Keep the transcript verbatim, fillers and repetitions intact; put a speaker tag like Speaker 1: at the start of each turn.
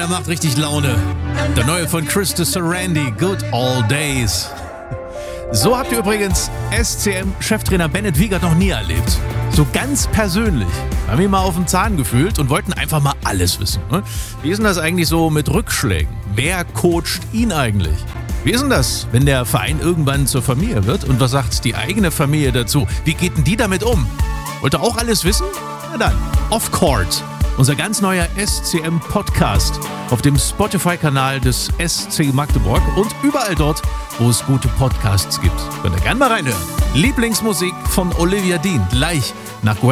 Speaker 1: der macht richtig Laune. Der neue von Chris de Sarandi, Good Old Days. So habt ihr übrigens S C M-Cheftrainer Bennett Wiegert noch nie erlebt. So ganz persönlich. Haben ihn mal auf den Zahn gefühlt und wollten einfach mal alles wissen. Ne? Wie ist denn das eigentlich so mit Rückschlägen? Wer coacht ihn eigentlich? Wie ist denn das, wenn der Verein irgendwann zur Familie wird? Und was sagt die eigene Familie dazu? Wie geht denn die damit um? Wollt ihr auch alles wissen? Na dann, Off Court. Unser ganz neuer S C M-Podcast auf dem Spotify-Kanal des S C Magdeburg und überall dort, wo es gute Podcasts gibt. Könnt ihr gerne mal reinhören. Lieblingsmusik von Olivia Dean, gleich nach Gwen